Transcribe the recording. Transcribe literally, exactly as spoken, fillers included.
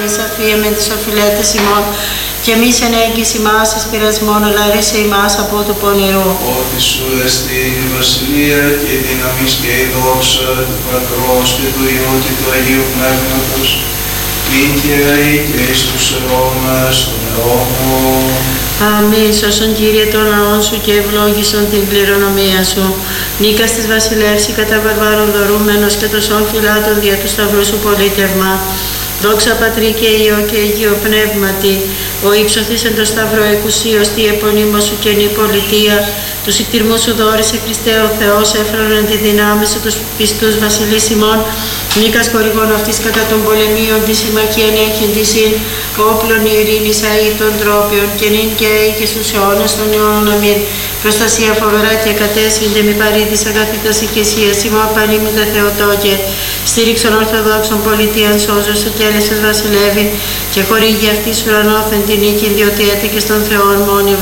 Σαφία με τις οφειλέτες ημών και μη σε ενέγγιση μας εις πειρασμόν, αλλά ρίσε ημάς από του πονηρού. Ότι σου εστί η βασιλεία και η δύναμις και η δόξα του Πατρός και του Υιού και του Αγίου Πνεύματος, νυν και αεί και εις τους αιώνας των αιώνων. Αμήν. Σώσον Κύριε των λαών σου και ευλόγησον την κληρονομία σου. Νίκας της βασιλεύση κατά βαρβάρων δωρούμενος και τοσών φυλάτων δια του σταυρού σου πολίτευμα. Δόξα Πατρί και Υιό και Αγίο Πνεύματι, ο ύψωθης εν το σταυρό εκουσίως τη επωνύμω σου καινή πολιτεία, τους εκτιρμούς σου δόρισε Χριστέ ο Θεός, έφρανον τη δυνάμει σου τους πιστούς βασιλείς ημών, νίκας χορηγών αυτής κατά των πολεμίων της συμμαχίαν έχειν της ειν, όπλων ειρήνης αεί των τρόπιων, και νυν και αεί και στους αιώνας των αιώνων αμήν. Προστασία φοβερά και κατέσχυνται μη παρήδης αγαθήτας οικεσίας, ημώ απανήμητα Θεοτόκε, στήριξον Ορθοδόξων πολιτείαν σώζωσε και έλεσες βασιλεύει, και χορήγει αυτής ουρανόθεν την νίκη, διότι έτεκες των Θεών μόνοι